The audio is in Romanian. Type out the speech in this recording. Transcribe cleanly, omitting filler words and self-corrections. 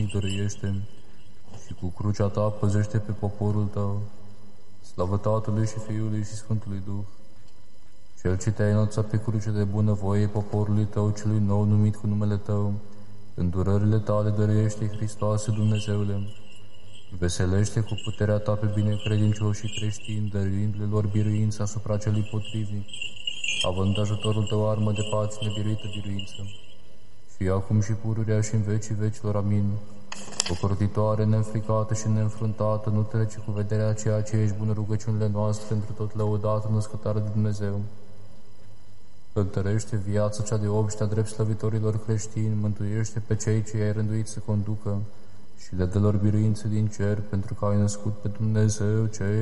lumii dăruiește și cu crucea ta păzește pe poporul tău. Slavă Tatălui și Fiului și Sfântului Duh, Cel ce te-ai înălțat pe cruce de bunăvoie poporului tău celui nou numit cu numele tău, îndurările tale dăruiește, Hristoase Dumnezeule. Veselește cu puterea ta pe binecredincioși și creștini, dăruindu-le lor biruință asupra celui potrivnic, având ajutorul tău armă de pace nebiruită biruință. Și acum și pururea și în vecii vecilor, amin. Ocrotitoare, neînfricată și neînfruntată, nu trece cu vederea ceea ce ești bună rugăciunile noastre, într tot lăudată, născătoare de Dumnezeu. Întărește viața cea de obștea drept slăvitorilor creștini, mântuiește pe cei ce i-ai rânduit să conducă și le dă lor biruință din cer, pentru că ai născut pe Dumnezeu, cei